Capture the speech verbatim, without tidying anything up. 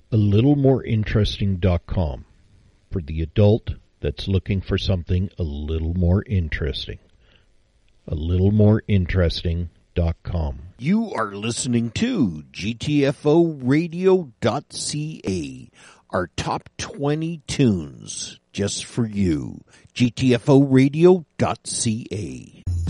a little more interesting dot com for the adult that's looking for something a little more interesting. a little more interesting dot com. You are listening to G T F O radio dot C A, our top twenty tunes just for you. G T F O radio dot C A.